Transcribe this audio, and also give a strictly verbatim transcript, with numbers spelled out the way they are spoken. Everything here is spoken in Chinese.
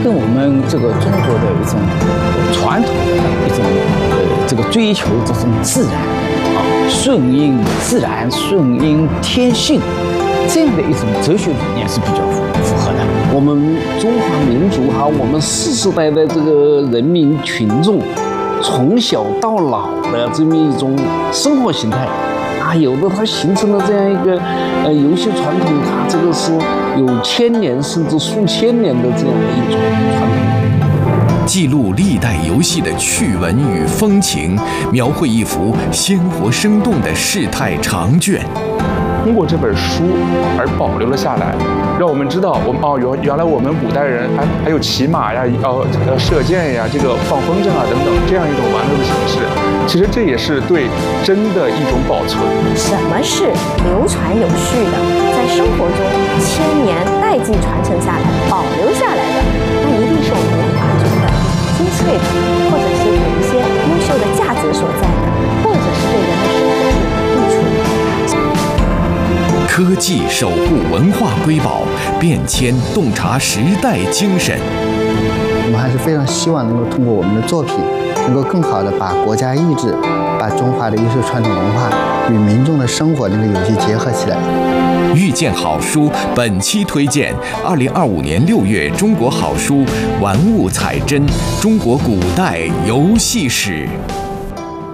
跟我们这个中国的一种传统的一种呃这个追求这种自然啊，顺应自然、顺应天性这样的一种哲学理念是比较符合的。 我们中华民族哈，我们世世代代这个人民群众，从小到老的这么一种生活形态啊，有的它形成了这样一个呃游戏传统，它这个是有千年甚至数千年的这样的一种传统。 记录历代游戏的趣闻与风情，描绘一幅鲜活生动的世态长卷。 通过这本书而保留了下来，让我们知道我们哦原原来我们古代人还还有骑马呀，呃呃射箭呀，这个放风筝啊等等这样一种玩乐的形式。其实这也是对真的一种保存。 什么是流传有序的，在生活中千年代际传承下来、保留下来的，那一定是我们文化中的精粹的，或者是有一些优秀的价值所在的，或者是对人的生活是有益处的。 科技守护文化瑰宝，变迁洞察时代精神。 我们还是非常希望能够通过我们的作品，能够更好的把国家意志、把中华的优秀传统文化与民众的生活能够有机结合起来。 遇见好书本期推荐：二零二五年六月中国好书《玩物采珍：中国古代游戏史》。